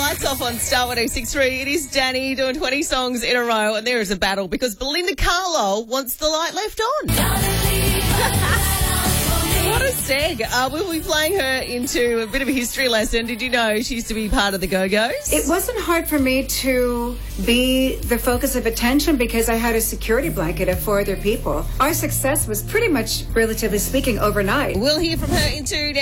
Lights off on Star 106.3. It is Danny doing 20 songs in a row, and there is a battle because Belinda Carlisle wants the light left on. What a seg. We'll be playing her into a bit of a history lesson. Did you know she used to be part of the Go-Go's? It wasn't hard for me to be the focus of attention because I had a security blanket of 4 other people. Our success was pretty much, relatively speaking, overnight. We'll hear from her in 2